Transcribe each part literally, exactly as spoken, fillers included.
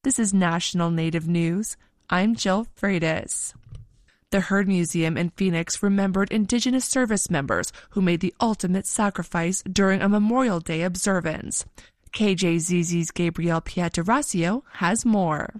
This is National Native News. I'm Jill Freitas. The Heard Museum in Phoenix remembered Indigenous service members who made the ultimate sacrifice during a Memorial Day observance. K J Z Z's Gabriel Pietrasio has more.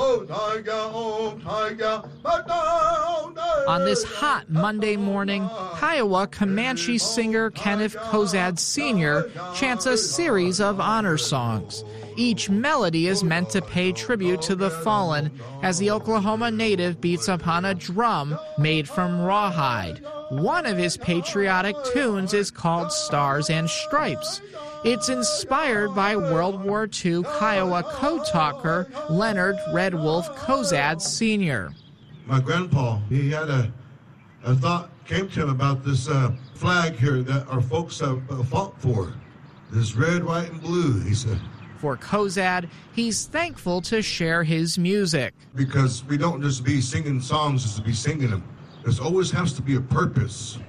On this hot Monday morning, Kiowa Comanche singer Kenneth Cozad Senior chants a series of honor songs. Each melody is meant to pay tribute to the fallen as the Oklahoma native beats upon a drum made from rawhide. One of his patriotic tunes is called Stars and Stripes. It's inspired by World War Two Kiowa code talker Leonard Red Wolf Cozad Senior My grandpa, he had a, a thought came to him about this uh, flag here that our folks have uh, fought for. This red, white, and blue, he said. For Cozad, he's thankful to share his music. Because we don't just be singing songs just to be singing them. There always has to be a purpose.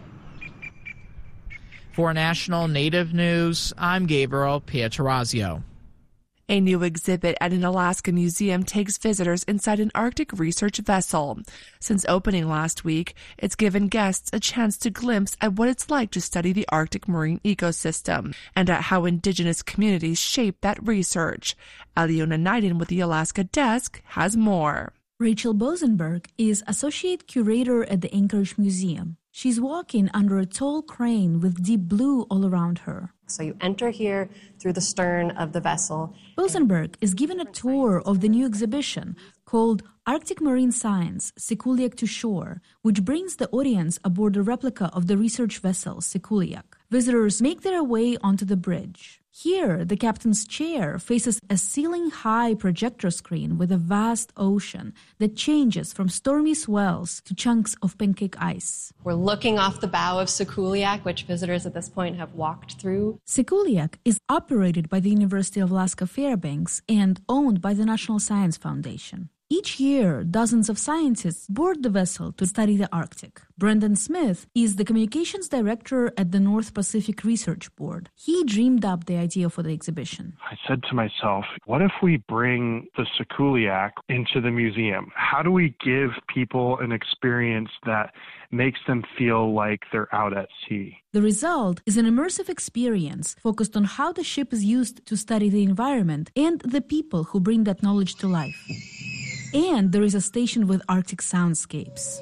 For National Native News, I'm Gabriel Pietrasio. A new exhibit at an Alaska museum takes visitors inside an Arctic research vessel. Since opening last week, it's given guests a chance to glimpse at what it's like to study the Arctic marine ecosystem and at how Indigenous communities shape that research. Aliona Naiden with the Alaska Desk has more. Rachel Bosenberg is Associate Curator at the Anchorage Museum. She's walking under a tall crane with deep blue all around her. So you enter here through the stern of the vessel. Bosenberg is given a tour of the new exhibition called Arctic Marine Science, Sikuliaq to Shore, which brings the audience aboard a replica of the research vessel Sikuliaq. Visitors make their way onto the bridge. Here, the captain's chair faces a ceiling-high projector screen with a vast ocean that changes from stormy swells to chunks of pancake ice. We're looking off the bow of Sikuliaq, which visitors at this point have walked through. Sikuliaq is operated by the University of Alaska Fairbanks and owned by the National Science Foundation. Each year, dozens of scientists board the vessel to study the Arctic. Brendan Smith is the communications director at the North Pacific Research Board. He dreamed up the idea for the exhibition. I said to myself, what if we bring the Sikuliaq into the museum? How do we give people an experience that makes them feel like they're out at sea? The result is an immersive experience focused on how the ship is used to study the environment and the people who bring that knowledge to life. And there is a station with Arctic soundscapes.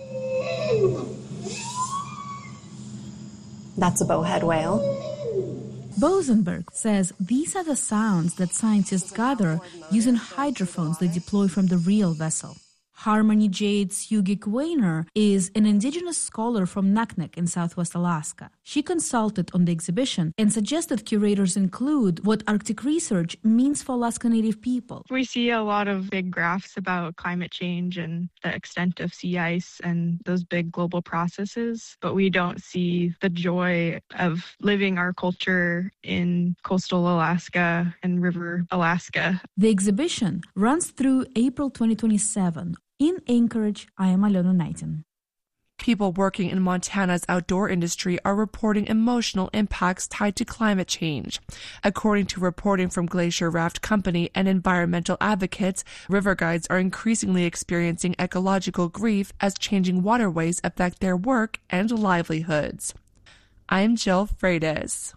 That's a bowhead whale. Bosenberg says these are the sounds that scientists gather using hydrophones they deploy from the real vessel. Harmony Jade Sugik-Weiner is an Indigenous scholar from Naknek in southwest Alaska. She consulted on the exhibition and suggested curators include what Arctic research means for Alaska Native people. We see a lot of big graphs about climate change and the extent of sea ice and those big global processes, but we don't see the joy of living our culture in coastal Alaska and river Alaska. The exhibition runs through April twenty twenty-seven. In Anchorage, I am Aliona Naiden. People working in Montana's outdoor industry are reporting emotional impacts tied to climate change. According to reporting from Glacier Raft Company and environmental advocates, river guides are increasingly experiencing ecological grief as changing waterways affect their work and livelihoods. I'm Jill Freitas.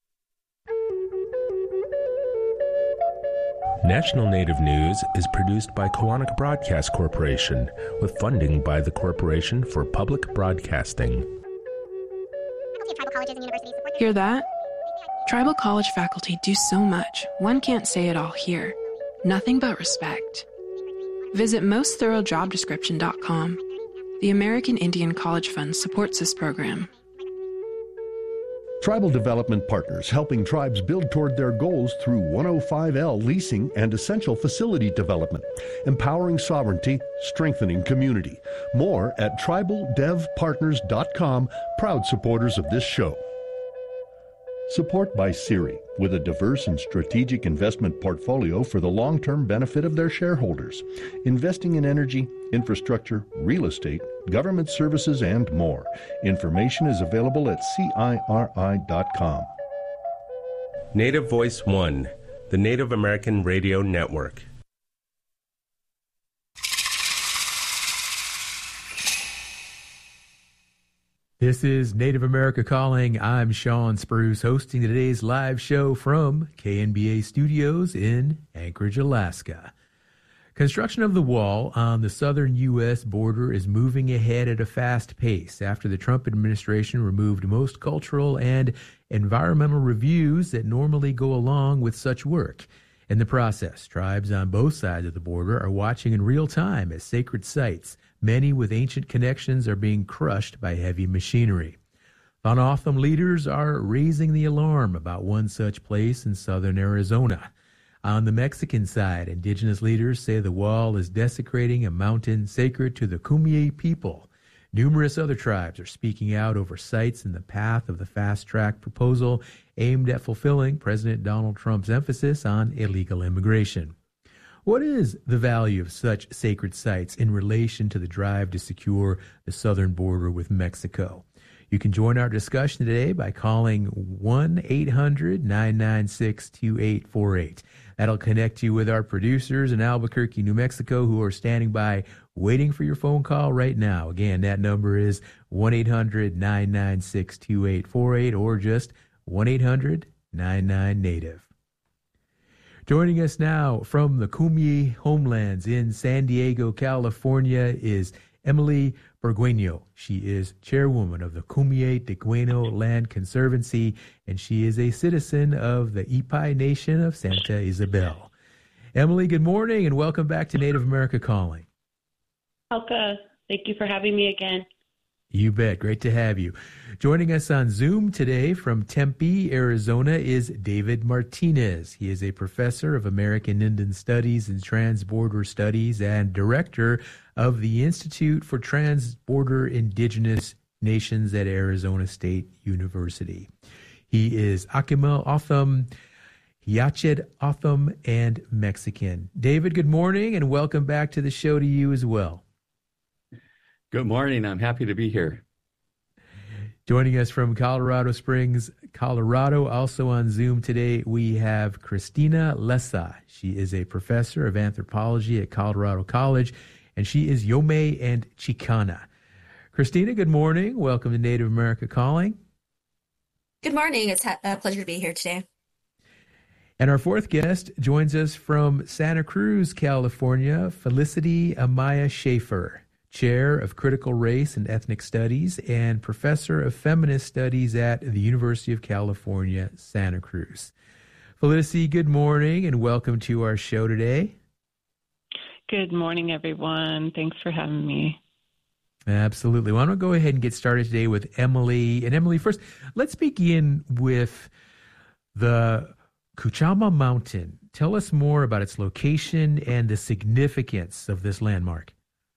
National Native News is produced by Koahnic Broadcast Corporation with funding by the Corporation for Public Broadcasting. Hear that? Tribal college faculty do so much, one can't say it all here. Nothing but respect. Visit most thorough job description dot com. The American Indian College Fund supports this program. Tribal Development Partners, helping tribes build toward their goals through one oh five L leasing and essential facility development, empowering sovereignty, strengthening community. More at tribal dev partners dot com, proud supporters of this show. Support by Siri, with a diverse and strategic investment portfolio for the long-term benefit of their shareholders, investing in energy, infrastructure, real estate, government services, and more. Information is available at C I R I dot com. Native Voice One, the Native American Radio Network. This is Native America Calling. I'm Sean Spruce, hosting today's live show from K N B A Studios in Anchorage, Alaska. Construction of the wall on the southern U S border is moving ahead at a fast pace after the Trump administration removed most cultural and environmental reviews that normally go along with such work. In the process, tribes on both sides of the border are watching in real time as sacred sites, many with ancient connections, are being crushed by heavy machinery. Thon-Otham leaders are raising the alarm about one such place in southern Arizona. On the Mexican side, indigenous leaders say the wall is desecrating a mountain sacred to the Kumeyaay people. Numerous other tribes are speaking out over sites in the path of the fast-track proposal aimed at fulfilling President Donald Trump's emphasis on illegal immigration. What is the value of such sacred sites in relation to the drive to secure the southern border with Mexico? You can join our discussion today by calling one eight hundred nine nine six two eight four eight. That'll connect you with our producers in Albuquerque, New Mexico, who are standing by waiting for your phone call right now. Again, that number is one eight hundred nine nine six two eight four eight or just one eight hundred nine nine Native. Joining us now from the Kumeyaay homelands in San Diego, California is Emily Burgueño. She is chairwoman of the Kumeyaay Tegueno Land Conservancy, and she is a citizen of the Ipai Nation of Santa Isabel. Emily, good morning, and welcome back to Native America Calling. Alka, thank you for having me again. You bet. Great to have you. Joining us on Zoom today from Tempe, Arizona is David Martinez. He is a professor of American Indian Studies and Transborder Studies and director of the Institute for Transborder Indigenous Nations at Arizona State University. He is Akimel Otham, Yached Otham, and Mexican. David, good morning, and welcome back to the show to you as well. Good morning. I'm happy to be here. Joining us from Colorado Springs, Colorado, also on Zoom today, we have Christina Lessa. She is a professor of anthropology at Colorado College, and she is Yome and Chicana. Christina, good morning. Welcome to Native America Calling. Good morning. It's a pleasure to be here today. And our fourth guest joins us from Santa Cruz, California, Felicity Amaya Schaefer, Chair of Critical Race and Ethnic Studies and Professor of Feminist Studies at the University of California, Santa Cruz. Felicity, good morning and welcome to our show today. Good morning, everyone. Thanks for having me. Absolutely. Why don't we go ahead and get started today with Emily. And Emily, first, let's begin with the Kuchama Mountain. Tell us more about its location and the significance of this landmark.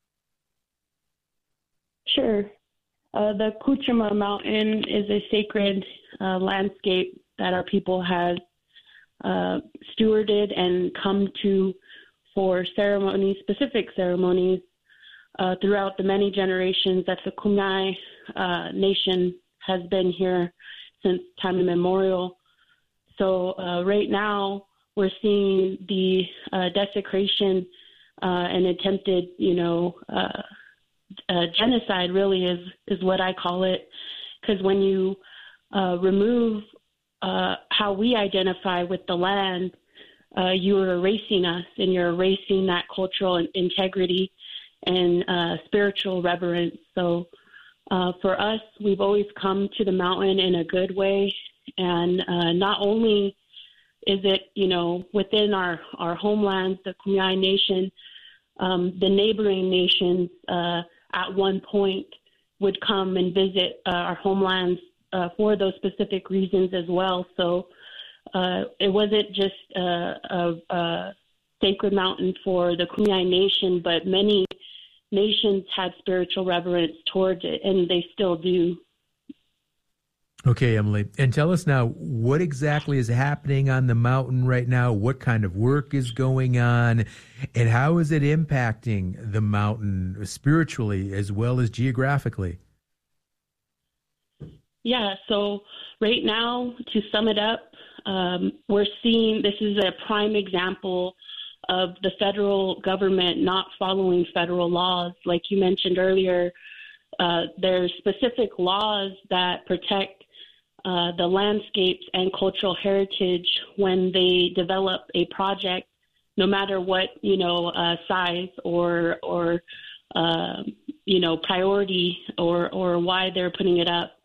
Sure. Uh, the Kuchama Mountain is a sacred uh, landscape that our people have uh, stewarded and come to for ceremonies, specific ceremonies, uh, throughout the many generations that the Kumeyaay uh, Nation has been here since time immemorial. So uh, right now we're seeing the uh, desecration uh, and attempted, you know, uh, Uh, genocide really is, is what I call it, because when you uh, remove uh, how we identify with the land, uh, you are erasing us and you're erasing that cultural integrity and uh, spiritual reverence. So uh, for us, we've always come to the mountain in a good way. And uh, not only is it, you know, within our, our homelands, the Kumeyaay Nation, um, the neighboring nations, uh, at one point would come and visit uh, our homelands uh, for those specific reasons as well. So uh, it wasn't just uh, a, a sacred mountain for the Kumeyaay Nation, but many nations had spiritual reverence towards it, and they still do. Okay, Emily. And tell us now, what exactly is happening on the mountain right now? What kind of work is going on? And how is it impacting the mountain spiritually as well as geographically? Yeah, so right now, to sum it up, um, we're seeing this is a prime example of the federal government not following federal laws. Like you mentioned earlier, uh, there's specific laws that protect uh, the landscapes and cultural heritage when they develop a project, no matter what, you know, uh, size or, or uh, you know, priority or, or why they're putting it up.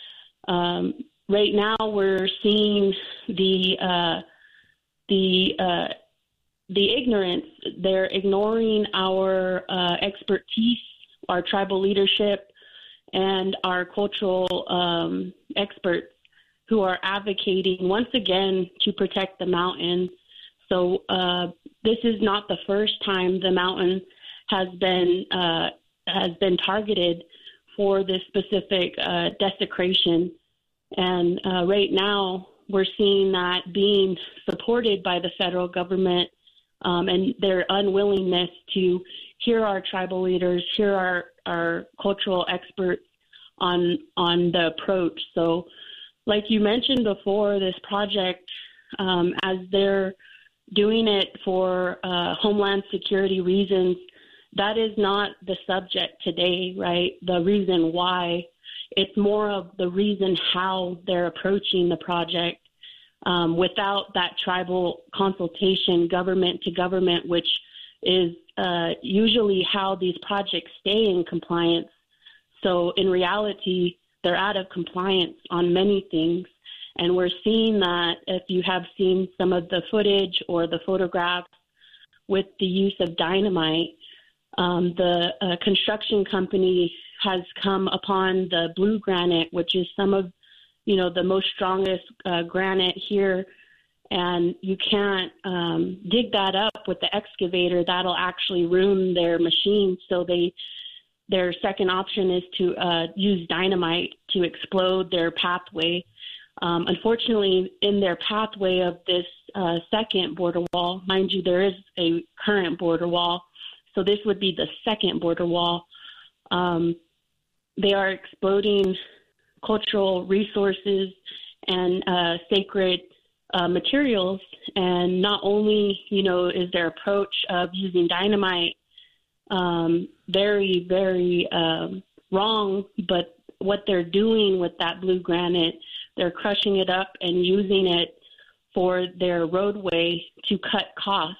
Um, right now we're seeing the, uh, the, uh, the ignorance. They're ignoring our uh, expertise, our tribal leadership, and our cultural um, experts who are advocating once again to protect the mountain. So uh, this is not the first time the mountain has been uh, has been targeted for this specific uh, desecration. And uh, right now we're seeing that being supported by the federal government um, and their unwillingness to hear our tribal leaders, hear our, our cultural experts on on the approach. So like you mentioned before, this project, um, as they're doing it for uh, homeland security reasons, that is not the subject today, right? The reason why. It's more of the reason how they're approaching the project um, without that tribal consultation, government to government, which is uh, usually how these projects stay in compliance. So in reality, they're out of compliance on many things. And we're seeing that if you have seen some of the footage or the photographs with the use of dynamite, um, the uh, construction company has come upon the blue granite, which is some of, you know, the most strongest uh, granite here. And you can't um, dig that up with the excavator. That'll actually ruin their machine. So they, their second option is to uh, use dynamite to explode their pathway. Um, unfortunately, in their pathway of this uh, second border wall, mind you, there is a current border wall. So this would be the second border wall. Um, they are exploding cultural resources and uh, sacred uh, materials. And not only, you know, is their approach of using dynamite um, very, very um, wrong, but what they're doing with that blue granite, they're crushing it up and using it for their roadway to cut costs.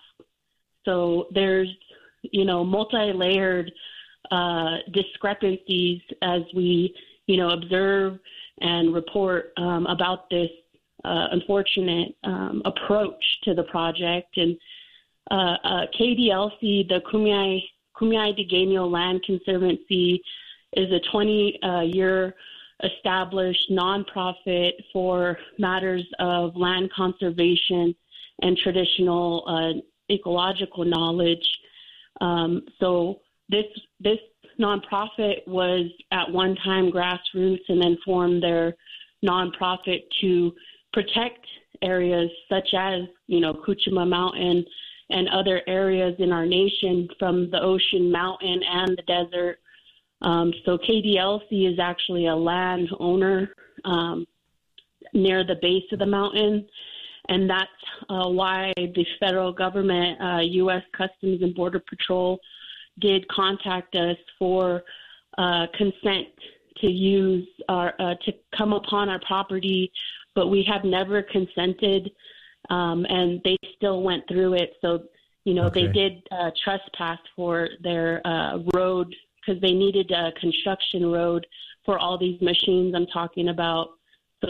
So there's, you know, multi-layered uh, discrepancies as we, you know, observe and report um, about this uh, unfortunate um, approach to the project. And uh, uh, K D L C, the Kumeyaay Kumeyaay Digueño Land Conservancy, is a twenty-year uh, established nonprofit for matters of land conservation and traditional uh, ecological knowledge. Um, so this this nonprofit was at one time grassroots and then formed their nonprofit to protect areas such as, you know, Kuchuma Mountain and other areas in our nation from the ocean, mountain, and the desert. Um, so K D L C is actually a land owner um, near the base of the mountain. And that's uh, why the federal government, uh, U S Customs and Border Patrol, did contact us for uh, consent to use our uh, to come upon our property, but we have never consented, um, and they still went through it. So, you know, okay. They did uh, trespass for their uh, road because they needed a construction road for all these machines I'm talking about. So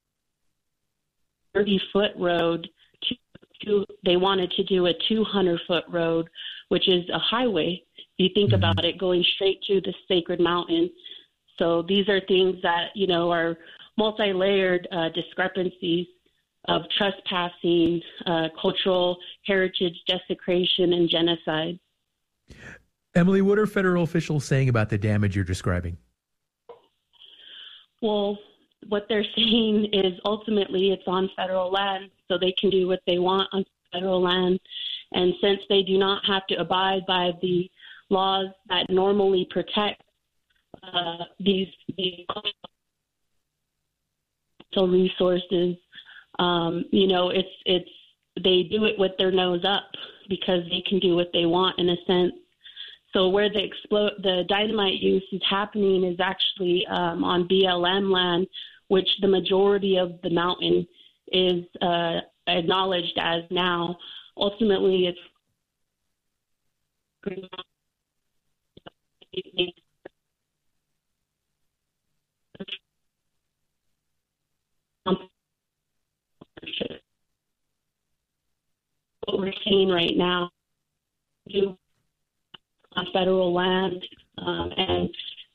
thirty-foot road, to, to, they wanted to do a two hundred foot road, which is a highway. If you think mm-hmm. about it, going straight to the sacred mountain. So these are things that, you know, are multi-layered uh, discrepancies of trespassing, uh, cultural heritage desecration, and genocide. Emily, what are federal officials saying about the damage you're describing? Well, what they're saying is ultimately it's on federal land, so they can do what they want on federal land. And since they do not have to abide by the laws that normally protect uh, these, these resources, um, you know, it's it's they do it with their nose up because they can do what they want in a sense. So where the explode, the dynamite use is happening is actually um, on B L M land, which the majority of the mountain is uh, acknowledged as now. Ultimately, it's what we're seeing right now on federal land um, and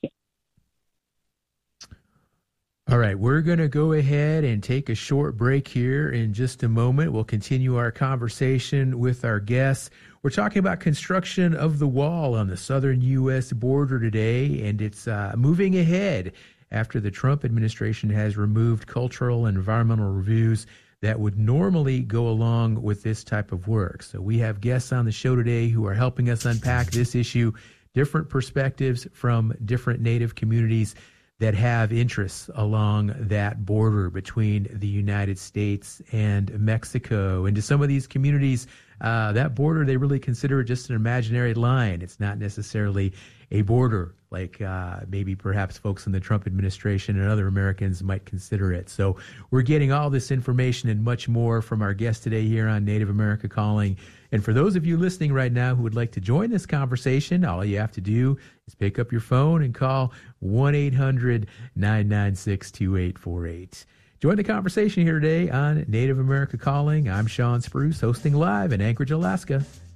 All right, we're going to go ahead and take a short break here in just a moment. We'll continue our conversation with our guests. We're talking about construction of the wall on the southern U S border today, and it's uh, moving ahead after the Trump administration has removed cultural and environmental reviews that would normally go along with this type of work. So we have guests on the show today who are helping us unpack this issue, different perspectives from different Native communities that have interests along that border between the United States and Mexico. And to some of these communities, uh, that border, they really consider it just an imaginary line. It's not necessarily a border like uh, maybe perhaps folks in the Trump administration and other Americans might consider it. So we're getting all this information and much more from our guest today here on Native America Calling. And for those of you listening right now who would like to join this conversation, all you have to do is pick up your phone and call one eight hundred nine nine six two eight four eight. Join the conversation here today on Native America Calling. I'm Sean Spruce, hosting live in Anchorage, Alaska.